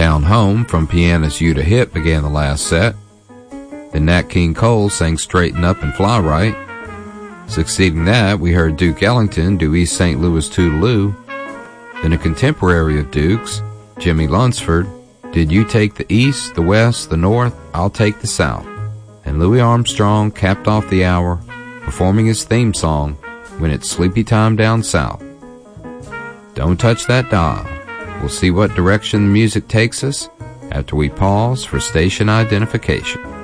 Down Home from Pianist Yuta Hip began the last set. Then Nat King Cole sang Straighten Up and Fly Right. Succeeding that, we heard Duke Ellington do East St. Louis Toodaloo. Then a contemporary of Duke's, Jimmy Lunsford, did You Take the East, the West, the North, I'll Take the South. And Louis Armstrong capped off the hour, performing his theme song, When It's Sleepy Time Down South. Don't touch that dial. We'll see what direction the music takes us after we pause for station identification.